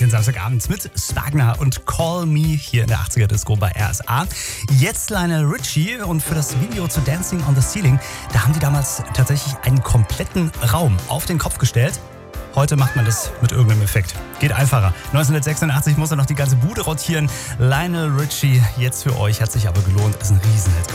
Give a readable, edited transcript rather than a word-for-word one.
den Samstagabend mit Spagna und Call Me hier in der 80er Disco bei RSA. Jetzt Lionel Richie und für das Video zu Dancing on the Ceiling, da haben die damals tatsächlich einen kompletten Raum auf den Kopf gestellt. Heute macht man das mit irgendeinem Effekt. Geht einfacher. 1986 muss er noch die ganze Bude rotieren. Lionel Richie jetzt für euch, hat sich aber gelohnt, ist ein Riesenhit.